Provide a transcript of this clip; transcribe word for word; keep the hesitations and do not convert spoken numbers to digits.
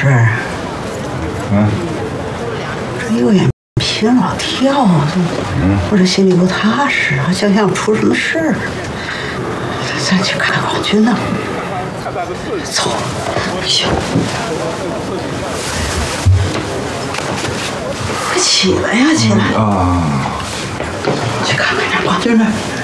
事儿？ 嗯， 这有眼皮老跳，嗯，我这心里不踏实，好像想出什么事儿。咱去看王军呢。走，行。快起来呀，起来！ 啊， 去看看这王军那儿。